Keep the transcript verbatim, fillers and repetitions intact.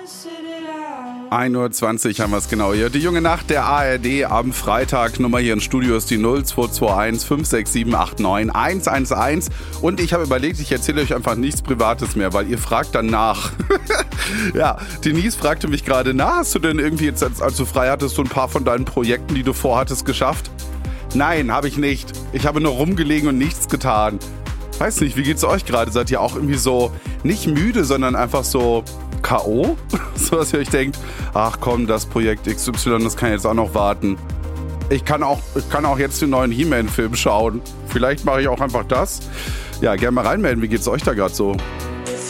ein Uhr zwanzig haben wir es genau hier. Die junge Nacht der A R D am Freitag. Nummer hier im Studio ist die null zwei zwei eins fünf sechs sieben acht neun eins eins eins. Und ich habe überlegt, ich erzähle euch einfach nichts Privates mehr, weil ihr fragt dann nach. Ja, Denise fragte mich gerade, na, hast du denn irgendwie jetzt, als du frei hattest, so ein paar von deinen Projekten, die du vorhattest, geschafft? Nein, habe ich nicht. Ich habe nur rumgelegen und nichts getan. Weiß nicht, wie geht's euch gerade? Seid ihr auch irgendwie so, nicht müde, sondern einfach so K O? So, dass ihr euch denkt, ach komm, das Projekt X Y, das kann jetzt auch noch warten. Ich kann auch, ich kann auch jetzt den neuen He-Man-Film schauen. Vielleicht mache ich auch einfach das. Ja, gerne mal reinmelden, wie geht's euch da gerade so?